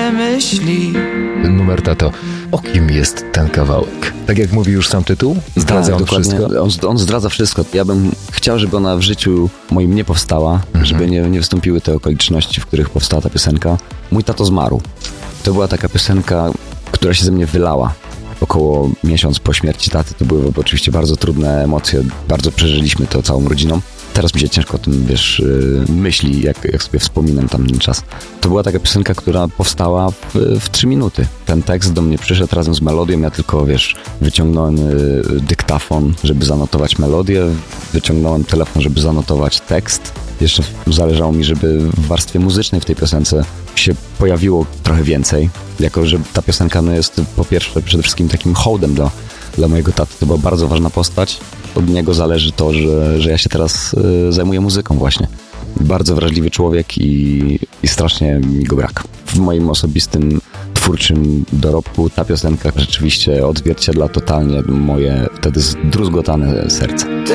złe myśli. Numer tato, o kim jest ten kawałek? Tak jak mówi już sam tytuł? Zdradza on wszystko? On zdradza wszystko. Ja bym chciał, żeby ona w życiu moim nie powstała, żeby nie wystąpiły te okoliczności, w których powstała ta piosenka. Mój tato zmarł. To była taka piosenka, która się ze mnie wylała. Około miesiąc po śmierci taty. To były oczywiście bardzo trudne emocje. Bardzo przeżyliśmy to całą rodziną. Teraz mi się ciężko o tym, myśli, jak sobie wspominam tamten czas. To była taka piosenka, która powstała w 3 minuty. Ten tekst do mnie przyszedł razem z melodią. Ja tylko, wyciągnąłem dyktafon, żeby zanotować melodię. Wyciągnąłem telefon, żeby zanotować tekst. Jeszcze zależało mi, żeby w warstwie muzycznej w tej piosence się pojawiło trochę więcej. Jako, że ta piosenka jest po pierwsze przede wszystkim takim hołdem dla mojego taty. To była bardzo ważna postać. Od niego zależy to, że ja się teraz zajmuję muzyką właśnie. Bardzo wrażliwy człowiek i strasznie mi go brak. W moim osobistym, twórczym dorobku ta piosenka rzeczywiście odzwierciedla totalnie moje wtedy zdruzgotane serce.